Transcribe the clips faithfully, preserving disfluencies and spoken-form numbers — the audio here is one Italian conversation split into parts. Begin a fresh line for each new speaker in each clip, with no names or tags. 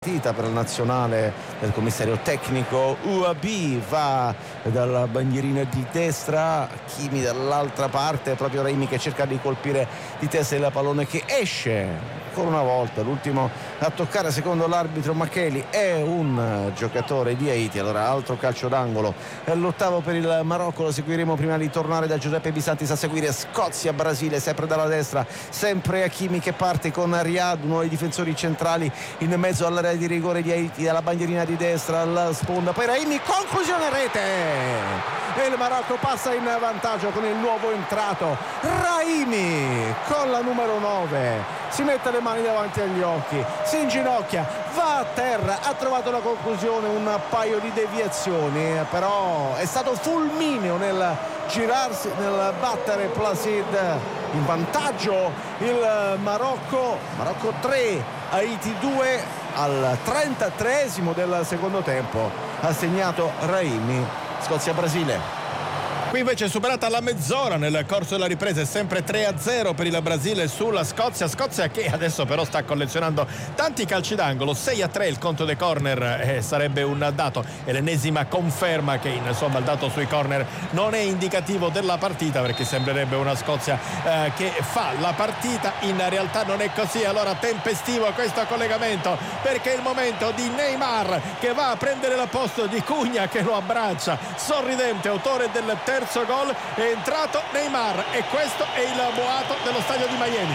partita per la nazionale del commissario tecnico. U A B va dalla bandierina di destra, Hakimi dall'altra parte, proprio Raimi che cerca di colpire di testa il pallone che esce ancora una volta. L'ultimo a toccare secondo l'arbitro Makeli è un giocatore di Haiti. Allora altro calcio d'angolo, è l'ottavo per il Marocco, lo seguiremo prima di tornare da Giuseppe Bisantis a seguire Scozia-Brasile, sempre dalla destra, sempre Hakimi che parte con Riyad, uno dei difensori centrali in mezzo all'area di rigore di Haiti, dalla bandierina di destra alla sponda, poi Raimi, conclusione, rete, e il Marocco passa in vantaggio con il nuovo entrato Raimi con la numero nove, si mette le mani davanti agli occhi, si inginocchia, va a terra, ha trovato la conclusione, un paio di deviazioni, però è stato fulmineo nel girarsi, nel battere Placid. In vantaggio il Marocco, Marocco tre, Haiti due al trentatreesimo del secondo tempo, ha segnato Raimi. Scozia-Brasile.
Qui invece è superata la mezz'ora nel corso della ripresa, è sempre tre a zero per il Brasile sulla Scozia. Scozia che adesso però sta collezionando tanti calci d'angolo, sei a tre il conto dei corner, eh, sarebbe un dato, è l'ennesima conferma che insomma il dato sui corner non è indicativo della partita, perché sembrerebbe una Scozia eh, che fa la partita, in realtà non è così. Allora tempestivo questo collegamento, perché è il momento di Neymar che va a prendere il posto di Cugna che lo abbraccia, sorridente, autore del terzo terzo gol, è entrato Neymar e questo è il boato dello stadio di Miami.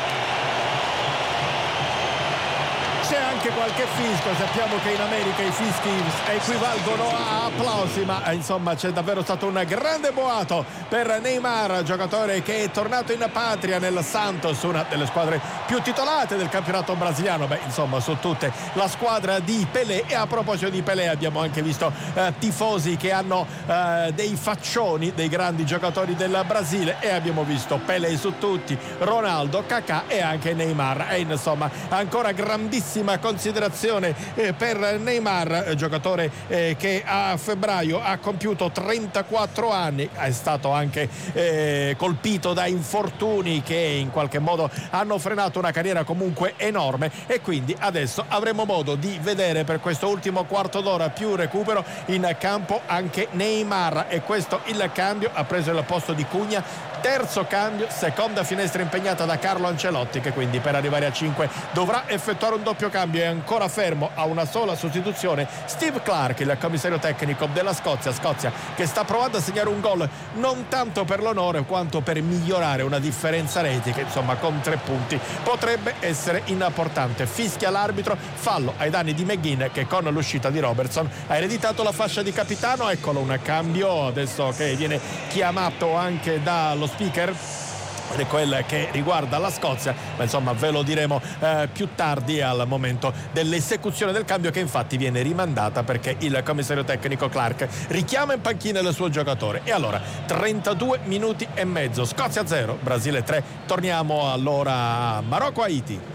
C'è anche qualche fischio, sappiamo che in America i fischi equivalgono a applausi, ma insomma c'è davvero stato un grande boato per Neymar, giocatore che è tornato in patria nel Santos, una delle squadre più titolate del campionato brasiliano, beh insomma su tutte la squadra di Pelé. E a proposito di Pelé abbiamo anche visto eh, tifosi che hanno eh, dei faccioni dei grandi giocatori del Brasile, e abbiamo visto Pelé su tutti, Ronaldo, Kaká e anche Neymar, e insomma ancora grandissima considerazione eh, per Neymar, giocatore eh, che a febbraio ha compiuto trentaquattro anni, è stato anche eh, colpito da infortuni che in qualche modo hanno frenato una carriera comunque enorme, e quindi adesso avremo modo di vedere per questo ultimo quarto d'ora più recupero in campo anche Neymar, e questo il cambio, ha preso il posto di Cugna, terzo cambio, seconda finestra impegnata da Carlo Ancelotti, che quindi per arrivare a cinque dovrà effettuare un doppio cambio. È ancora fermo a una sola sostituzione Steve Clarke, il commissario tecnico della Scozia. Scozia che sta provando a segnare un gol non tanto per l'onore quanto per migliorare una differenza reti che insomma con tre punti potrebbe essere importante. Fischia l'arbitro, fallo ai danni di McGinn, che con l'uscita di Robertson ha ereditato la fascia di capitano. Eccolo un cambio adesso che viene chiamato anche dallo speaker, è quel che riguarda la Scozia, ma insomma ve lo diremo eh, più tardi al momento dell'esecuzione del cambio, che infatti viene rimandata perché il commissario tecnico Clarke richiama in panchina il suo giocatore. E allora trentadue minuti e mezzo, Scozia zero, Brasile tre. Torniamo allora a Marocco-Haiti.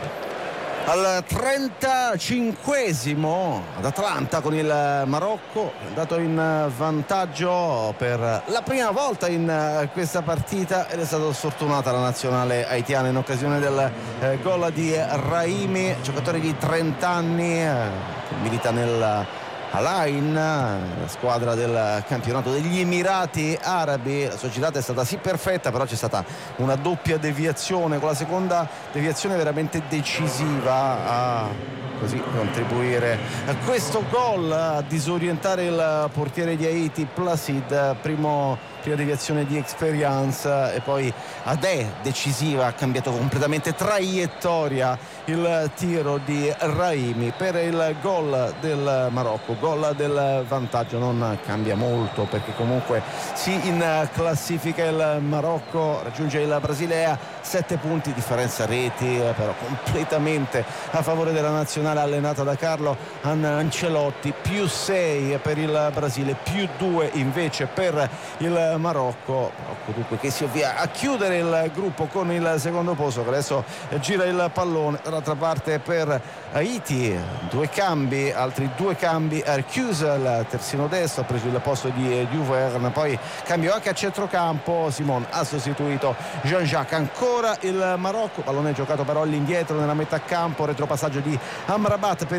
Al trentacinquesimo ad Atlanta con il Marocco andato in vantaggio per la prima volta in questa partita, ed è stata sfortunata la nazionale haitiana in occasione del eh, gol di Raimi, giocatore di trenta anni eh, che milita nel Al-Ain, la squadra del campionato degli Emirati Arabi. La sua girata è stata sì perfetta, però c'è stata una doppia deviazione, con la seconda deviazione veramente decisiva a così contribuire a questo gol, a disorientare il portiere di Haiti Placid. Primo prima deviazione di Experience e poi Adè decisiva, ha cambiato completamente traiettoria il tiro di Raimi per il gol del Marocco. Gol del vantaggio, non cambia molto perché comunque si in classifica il Marocco, raggiunge il Brasile a sette punti, differenza reti però completamente a favore della nazionale allenata da Carlo Ancelotti, più sei per il Brasile, più due invece per il Marocco. Marocco dunque che si avvia a chiudere il gruppo con il secondo posto, che adesso gira il pallone dall'altra parte per Haiti. Due cambi, altri due cambi. Arcuse al terzino destro ha preso il posto di Duverne, poi cambio anche a centrocampo, Simon ha sostituito Jean-Jacques. Ancora il Marocco, pallone giocato però all'indietro nella metà campo, retropassaggio di Amrabat per